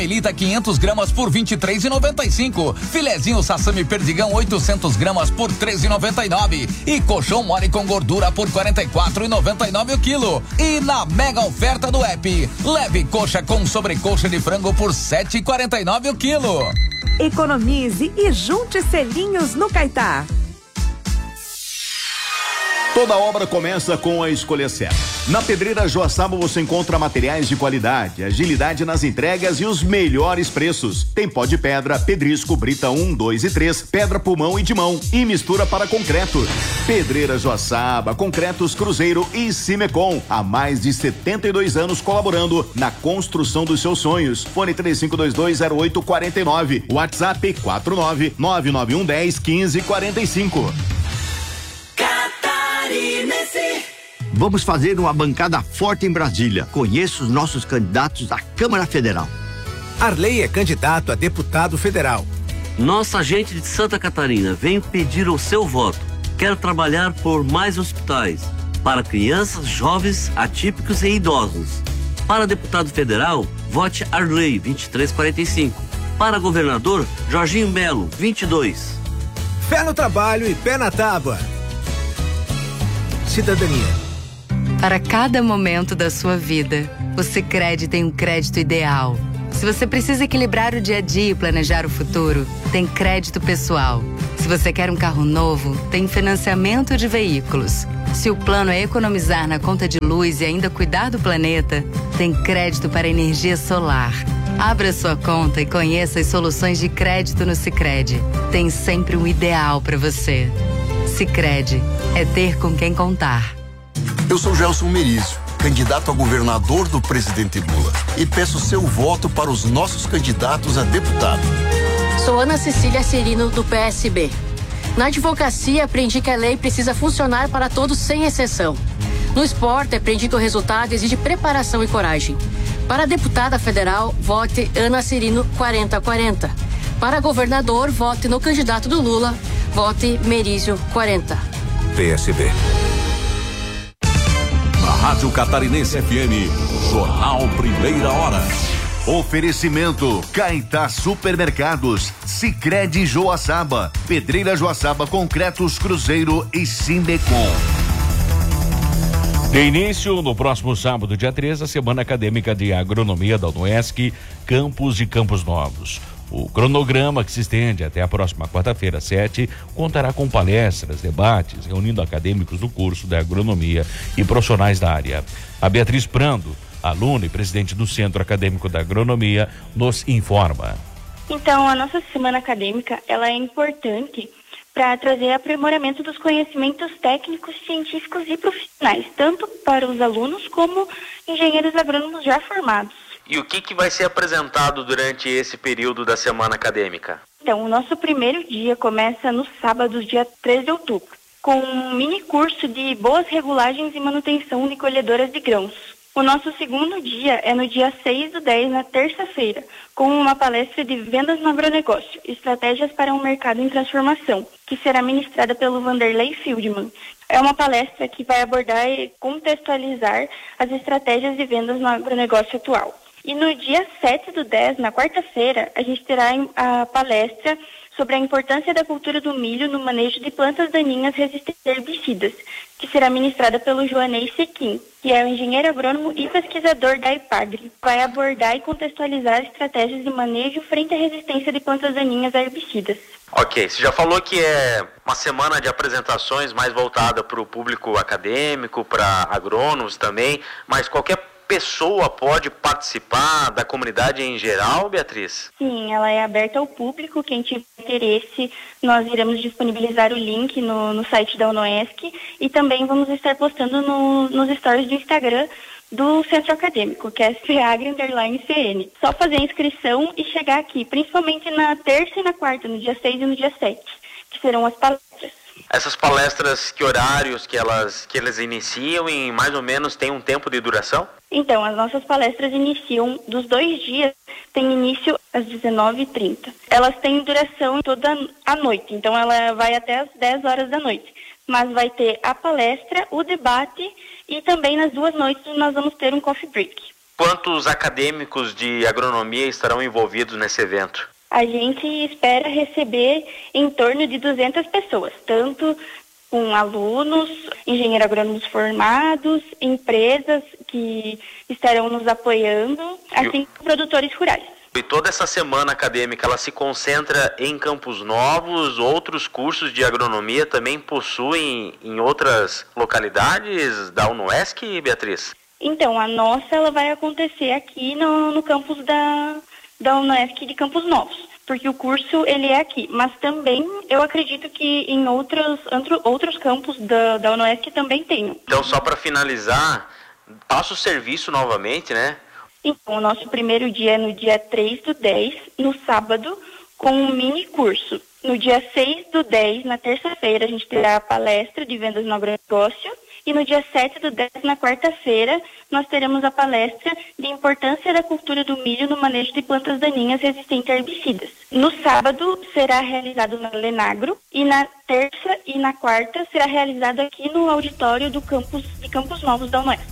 Elita 500 gramas por R$ 23,95. Filezinho Sassami Perdigão 800 gramas por R$ 13,99. E colchão mole com gordura por R$ 44,99 o quilo. E na mega oferta do app, leve coxa com sobrecoxa de frango por R$ 7,49 o quilo. Economize e junte selinhos no Caetá. Toda obra começa com a escolha certa. Na Pedreira Joaçaba você encontra materiais de qualidade, agilidade nas entregas e os melhores preços. Tem pó de pedra, pedrisco, brita 1, 2 e 3, pedra pulmão e de mão e mistura para concreto. Pedreira Joaçaba, Concretos Cruzeiro e Cimecom. Há mais de 72 anos colaborando na construção dos seus sonhos. Fone 35220849. WhatsApp 49991101545. Vamos fazer uma bancada forte em Brasília. Conheça os nossos candidatos à Câmara Federal. Arley é candidato a deputado federal. Nossa gente de Santa Catarina vem pedir o seu voto. Quero trabalhar por mais hospitais para crianças, jovens, atípicos e idosos. Para deputado federal, vote Arley 2345. Para governador, Jorginho Melo 22. Fé no trabalho e pé na tábua. Cidadania. Para cada momento da sua vida, o Sicredi tem um crédito ideal. Se você precisa equilibrar o dia a dia e planejar o futuro, tem crédito pessoal. Se você quer um carro novo, tem financiamento de veículos. Se o plano é economizar na conta de luz e ainda cuidar do planeta, tem crédito para energia solar. Abra sua conta e conheça as soluções de crédito no Sicredi. Tem sempre um ideal para você. Sicredi é ter com quem contar. Eu sou Gelson Merizio, candidato a governador do presidente Lula, e peço seu voto para os nossos candidatos a deputado. Sou Ana Cecília Cirino, do PSB. Na advocacia, aprendi que a lei precisa funcionar para todos sem exceção. No esporte, aprendi que o resultado exige preparação e coragem. Para deputada federal, vote Ana Cirino 4040. Para governador, vote no candidato do Lula, vote Merizio 40. PSB. Na Rádio Catarinense FM, Jornal Primeira Hora. Oferecimento Caetá Supermercados, Sicredi Joaçaba, Pedreira Joaçaba, Concretos Cruzeiro e Cimecom. De início, no próximo sábado, dia 13, a Semana Acadêmica de Agronomia da UNESC, Campos de Campos Novos. O cronograma, que se estende até a próxima quarta-feira, 7, contará com palestras, debates, reunindo acadêmicos do curso de agronomia e profissionais da área. A Beatriz Prando, aluna e presidente do Centro Acadêmico da Agronomia, nos informa. Então, a nossa semana acadêmica, ela é importante para trazer aprimoramento dos conhecimentos técnicos, científicos e profissionais, tanto para os alunos como engenheiros agrônomos já formados. E o que vai ser apresentado durante esse período da semana acadêmica? Então, o nosso primeiro dia começa no sábado, dia 13 de outubro, com um mini curso de boas regulagens e manutenção de colhedoras de grãos. O nosso segundo dia é no dia 6/10, na terça-feira, com uma palestra de vendas no agronegócio, estratégias para um mercado em transformação, que será ministrada pelo Vanderlei Fieldman. É uma palestra que vai abordar e contextualizar as estratégias de vendas no agronegócio atual. E no dia 7/10, na quarta-feira, a gente terá a palestra sobre a importância da cultura do milho no manejo de plantas daninhas resistentes a herbicidas, que será ministrada pelo Joanei Sequim, que é o engenheiro agrônomo e pesquisador da IPAGRE. Vai abordar e contextualizar estratégias de manejo frente à resistência de plantas daninhas a herbicidas. Ok, você já falou que é uma semana de apresentações mais voltada para o público acadêmico, para agrônomos também, mas qualquer pessoa pode participar da comunidade em geral, Beatriz? Sim, ela é aberta ao público. Quem tiver interesse, nós iremos disponibilizar o link no site da UNOESC e também vamos estar postando nos stories do Instagram do Centro Acadêmico, que é CAGRE_CN. Só fazer a inscrição e chegar aqui, principalmente na terça e na quarta, no dia 6 e no dia 7, que serão as palestras. Essas palestras, que horários que elas iniciam e mais ou menos tem um tempo de duração? Então, as nossas palestras iniciam dos 2 dias, tem início às 19h30. Elas têm duração toda a noite, então ela vai até às 10 horas da noite. Mas vai ter a palestra, o debate e também nas 2 noites nós vamos ter um coffee break. Quantos acadêmicos de agronomia estarão envolvidos nesse evento? A gente espera receber em torno de 200 pessoas, tanto com alunos, engenheiros agrônomos formados, empresas que estarão nos apoiando, assim como produtores rurais. E toda essa semana acadêmica, ela se concentra em Campos Novos? Outros cursos de agronomia também possuem em outras localidades da UNOESC, Beatriz? Então, a nossa ela vai acontecer aqui no campus da UNOESC de Campos Novos, porque o curso ele é aqui, mas também eu acredito que em outros campos da UNOESC também tenham. Então, só para finalizar, passa o serviço novamente, né? Então, o nosso primeiro dia é no dia 3/10, no sábado, com um mini curso. No dia 6/10, na terça-feira, a gente terá a palestra de vendas no agronegócio. E no dia 7/10, na quarta-feira, nós teremos a palestra de importância da cultura do milho no manejo de plantas daninhas resistentes a herbicidas. No sábado, será realizado na Lenagro, e na terça e na quarta será realizado aqui no auditório do campus de Campos Novos da UNOESC.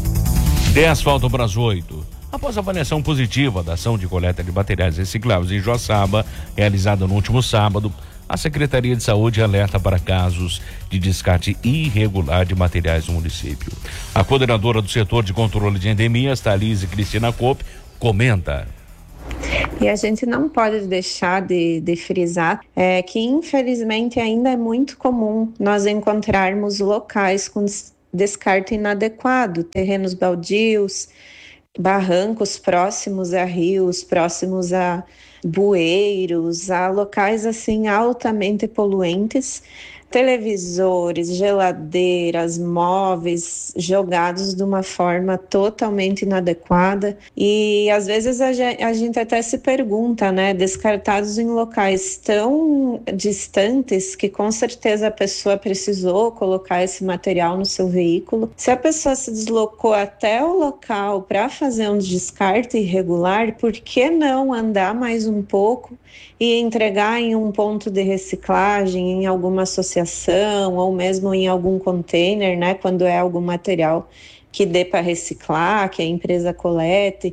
10 faltam para as 8. Após a avaliação positiva da ação de coleta de materiais recicláveis em Joaçaba, realizada no último sábado, a Secretaria de Saúde alerta para casos de descarte irregular de materiais no município. A coordenadora do setor de controle de endemias, Thalise Cristina Cope, comenta. E a gente não pode deixar de frisar que, infelizmente, ainda é muito comum nós encontrarmos locais com descarte inadequado, terrenos baldios, barrancos próximos a rios, próximos a bueiros, a locais assim altamente poluentes, televisores, geladeiras, móveis jogados de uma forma totalmente inadequada, e às vezes a gente até se pergunta, né, descartados em locais tão distantes que com certeza a pessoa precisou colocar esse material no seu veículo. Se a pessoa se deslocou até o local para fazer um descarte irregular, por que não andar mais um pouco e entregar em um ponto de reciclagem, em alguma associação ou mesmo em algum container, né, quando é algum material que dê para reciclar, que a empresa colete.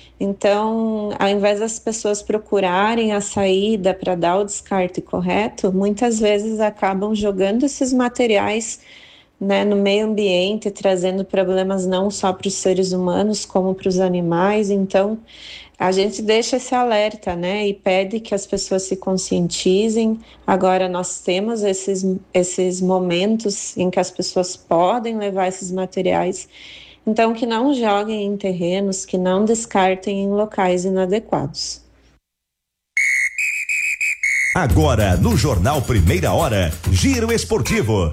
Então, ao invés das pessoas procurarem a saída para dar o descarte correto, muitas vezes acabam jogando esses materiais, né, no meio ambiente, trazendo problemas não só para os seres humanos, como para os animais. Então, a gente deixa esse alerta, né, e pede que as pessoas se conscientizem. Agora nós temos esses momentos em que as pessoas podem levar esses materiais, então que não joguem em terrenos, que não descartem em locais inadequados. Agora, no Jornal Primeira Hora, Giro Esportivo.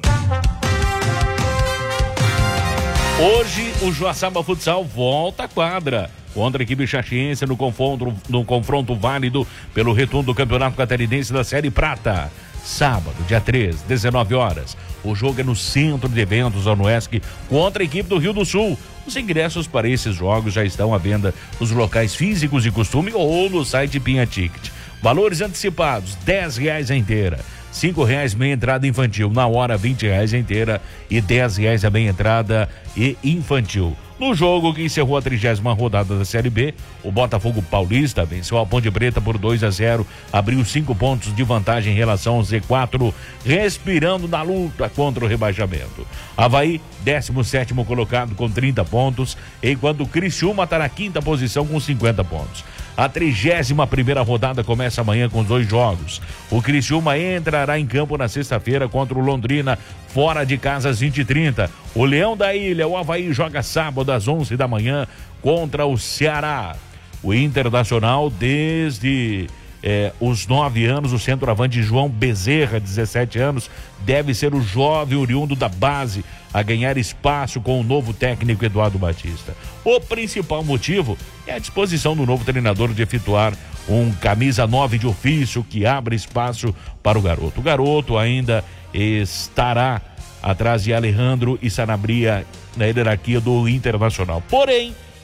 Hoje, o Joaçaba Futsal volta à quadra contra a equipe Xaxiense no confronto válido pelo retorno do Campeonato Catarinense da Série Prata. Sábado, dia 3, 19 horas. O jogo é no Centro de Eventos da UNOESC contra a equipe do Rio do Sul. Os ingressos para esses jogos já estão à venda nos locais físicos de costume ou no site Pinha Ticket. Valores antecipados, R$10 a inteira. R$5 meia entrada infantil, na hora R$20 a inteira e R$10 a meia entrada e infantil. No jogo que encerrou a 30ª rodada da Série B, o Botafogo Paulista venceu a Ponte Preta por 2-0, abriu 5 pontos de vantagem em relação ao Z4, respirando na luta contra o rebaixamento. Avaí, 17º colocado com 30 pontos, enquanto o Criciúma está na 5ª posição com 50 pontos. A 31ª rodada começa amanhã com 2 jogos. O Criciúma entrará em campo na sexta-feira contra o Londrina, fora de casa às 20h30. O Leão da Ilha, o Avaí, joga sábado às 11 da manhã contra o Ceará. O Internacional, desde os 9 anos, o centroavante João Bezerra, 17 anos, deve ser o jovem oriundo da base a ganhar espaço com o novo técnico Eduardo Batista. O principal motivo é a disposição do novo treinador de efetuar um camisa 9 de ofício que abre espaço para o garoto. O garoto ainda estará atrás de Alejandro e Sanabria na hierarquia do Internacional. Porém,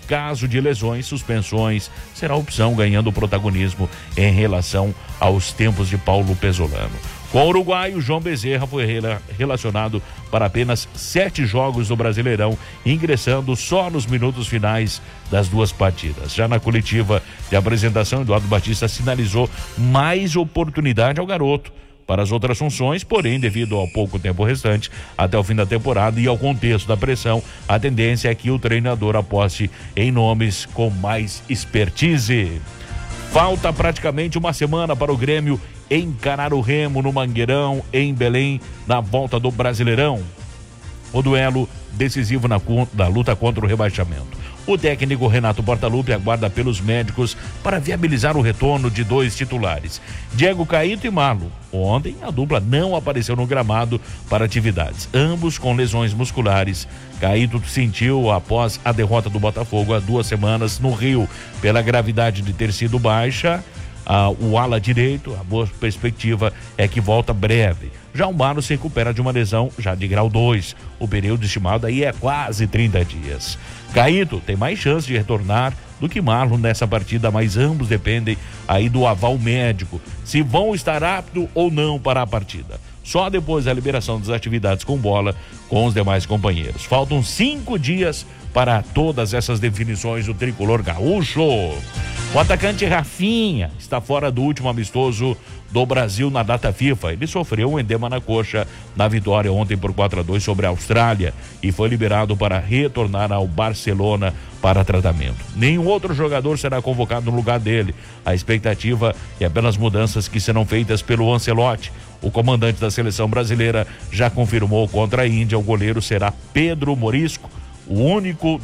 caso de lesões, suspensões, será a opção ganhando protagonismo em relação aos tempos de Paulo Pesolano. Com o uruguaio, João Bezerra foi relacionado para apenas 7 jogos do Brasileirão, ingressando só nos minutos finais das 2 partidas. Já na coletiva de apresentação, Eduardo Batista sinalizou mais oportunidade ao garoto para as outras funções, porém, devido ao pouco tempo restante até o fim da temporada e ao contexto da pressão, a tendência é que o treinador aposte em nomes com mais expertise. Falta praticamente uma semana para o Grêmio encarar o Remo no Mangueirão, em Belém, na volta do Brasileirão. O duelo decisivo na luta contra o rebaixamento. O técnico Renato Portaluppi aguarda pelos médicos para viabilizar o retorno de 2 titulares, Diego Caíto e Marlon. Ontem, a dupla não apareceu no gramado para atividades, ambos com lesões musculares. Caíto sentiu após a derrota do Botafogo há 2 semanas no Rio, pela gravidade de ter sido baixa. O ala direito, a boa perspectiva é que volta breve. Já o Marlon se recupera de uma lesão já de grau 2. O período estimado aí é quase 30 dias. Caíto tem mais chance de retornar do que Marlon nessa partida, mas ambos dependem aí do aval médico, se vão estar aptos ou não para a partida. Só depois da liberação das atividades com bola com os demais companheiros. Faltam 5 dias para todas essas definições do tricolor gaúcho. O atacante Rafinha está fora do último amistoso do Brasil na data FIFA. Ele sofreu um edema na coxa na vitória ontem por 4-2 sobre a Austrália e foi liberado para retornar ao Barcelona para tratamento. Nenhum outro jogador será convocado no lugar dele. A expectativa é pelas mudanças que serão feitas pelo Ancelotti. O comandante da seleção brasileira já confirmou contra a Índia, o goleiro será Pedro Morisco, o único